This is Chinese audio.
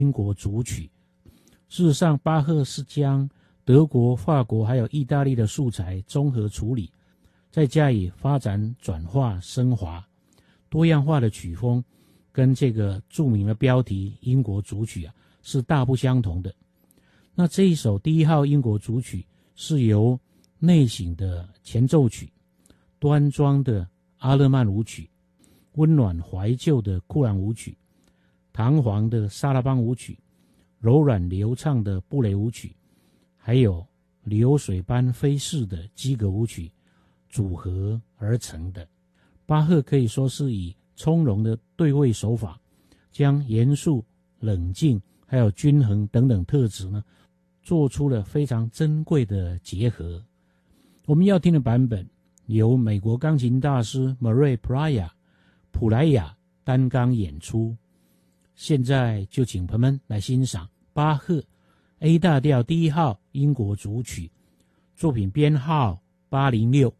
英国组曲。事实上，巴赫是将德国、法国还有意大利的素材综合处理，再加以发展、转化、升华，多样化的曲风跟这个著名的标题英国组曲是大不相同的。那这一首第1号英国组曲是由内省的前奏曲、端庄的阿勒曼舞曲、温暖怀旧的库兰舞曲、堂皇的萨拉邦舞曲、柔软流畅的布雷舞曲，还有流水般飞逝的基格舞曲组合而成的。巴赫可以说是以从容的对位手法，将严肃、冷静还有均衡等等特质呢，做出了非常珍贵的结合。我们要听的版本由美国钢琴大师 Murray Pryor 普莱亚担纲演出。现在就请朋友们来欣赏巴赫 A 大调第1号英国组曲，作品编号806。